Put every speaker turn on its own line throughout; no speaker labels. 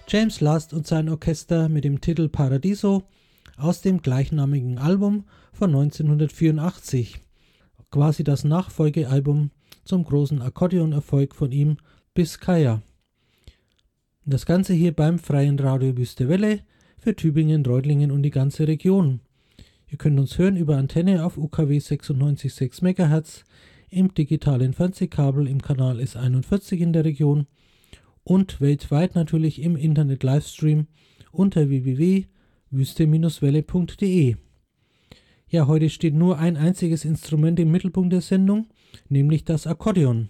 James Last und sein Orchester mit dem Titel Paradiso aus dem gleichnamigen Album von 1984, quasi das Nachfolgealbum zum großen Akkordeonerfolg von ihm, Biscaya. Das Ganze hier beim Freien Radio Wüste Welle für Tübingen, Reutlingen und die ganze Region. Ihr könnt uns hören über Antenne auf UKW 96,6 MHz, im digitalen Fernsehkabel im Kanal S41 in der Region und weltweit natürlich im Internet-Livestream unter www.wüste-welle.de. Ja, heute steht nur ein einziges Instrument im Mittelpunkt der Sendung, nämlich das Akkordeon.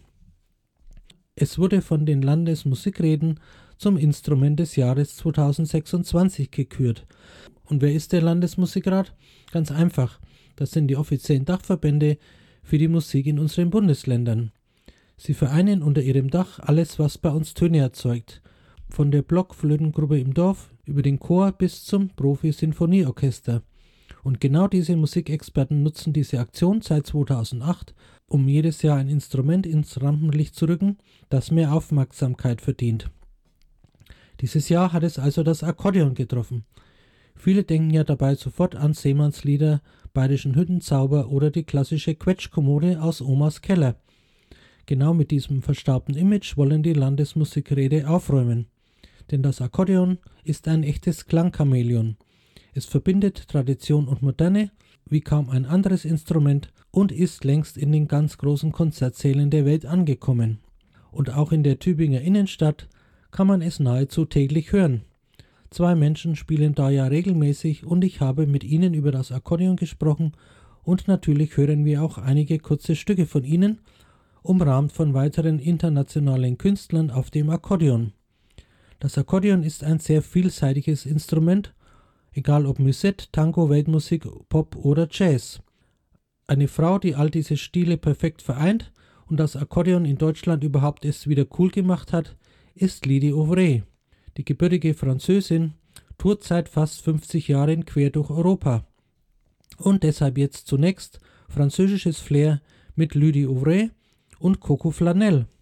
Es wurde von den Landesmusikräten zum Instrument des Jahres 2026 gekürt. Und wer ist der Landesmusikrat? Ganz einfach, das sind die offiziellen Dachverbände für die Musik in unseren Bundesländern. Sie vereinen unter ihrem Dach alles, was bei uns Töne erzeugt. Von der Blockflötengruppe im Dorf über den Chor bis zum Profi-Sinfonieorchester. Und genau diese Musikexperten nutzen diese Aktion seit 2008, um jedes Jahr ein Instrument ins Rampenlicht zu rücken, das mehr Aufmerksamkeit verdient. Dieses Jahr hat es also das Akkordeon getroffen. Viele denken ja dabei sofort an Seemannslieder, Bayerischen Hüttenzauber oder die klassische Quetschkommode aus Omas Keller. Genau mit diesem verstaubten Image wollen die Landesmusikräte aufräumen. Denn das Akkordeon ist ein echtes Klangchamäleon. Es verbindet Tradition und Moderne wie kaum ein anderes Instrument und ist längst in den ganz großen Konzertsälen der Welt angekommen. Und auch in der Tübinger Innenstadt kann man es nahezu täglich hören. 2 Menschen spielen da ja regelmäßig und ich habe mit ihnen über das Akkordeon gesprochen und natürlich hören wir auch einige kurze Stücke von ihnen, umrahmt von weiteren internationalen Künstlern auf dem Akkordeon. Das Akkordeon ist ein sehr vielseitiges Instrument, egal ob Musette, Tango, Weltmusik, Pop oder Jazz. Eine Frau, die all diese Stile perfekt vereint und das Akkordeon in Deutschland überhaupt erst wieder cool gemacht hat, ist Lydie Auvray. Die gebürtige Französin tourt seit fast 50 Jahren quer durch Europa. Und deshalb jetzt zunächst französisches Flair mit Lydie Auvray und Coco Flanel.